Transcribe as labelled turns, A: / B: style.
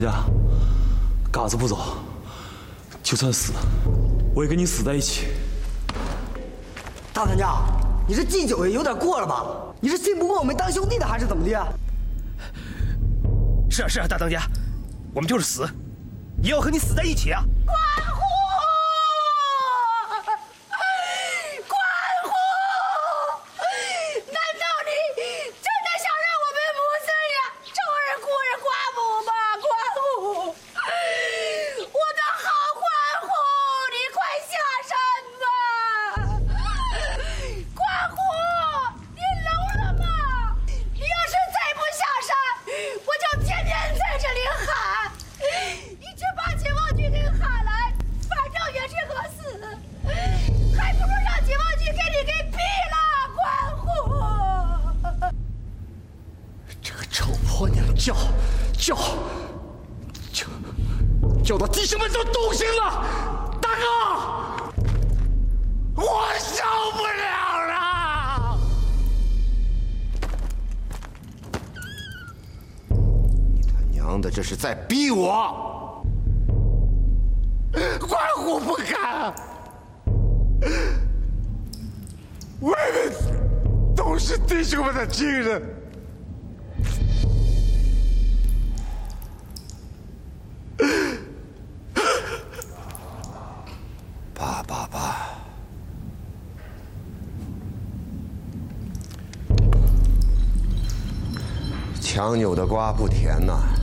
A: 家，嘎子不走，就算死，我也跟你死在一起。
B: 大当家，你这敬酒也有点过了吧？你是信不过我们当兄弟的，还是怎么的？
C: 是啊是啊，大当家，我们就是死，也要和你死在一起啊！
D: 关虎，关虎，难道你真的想让我们母子俩成为孤儿寡母吗？关虎，我的好关虎，你快下山吧！关虎，你聋了吗？你要是再不下山，我就天天在这里喊。你去把解放军给喊来，反正也是个死，还不如让解放军给你给毙了，关虎！
B: 这个臭婆娘叫到弟兄们都动心了，大哥，我受不了了！你他娘的，这是在逼我！关虎不敢，我们都是弟兄们的亲人。爸，强扭的瓜不甜呐。